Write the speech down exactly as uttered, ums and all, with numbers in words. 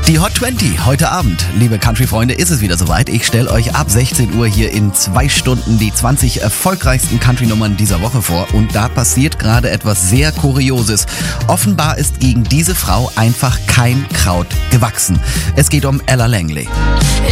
Die Hot zwanzig heute Abend, liebe Country-Freunde, ist es wieder soweit. Ich stelle euch ab sechzehn Uhr hier in zwei Stunden die zwanzig erfolgreichsten Country-Nummern dieser Woche vor. Und da passiert gerade etwas sehr Kurioses. Offenbar ist gegen diese Frau einfach kein Kraut gewachsen. Es geht um Ella Langley.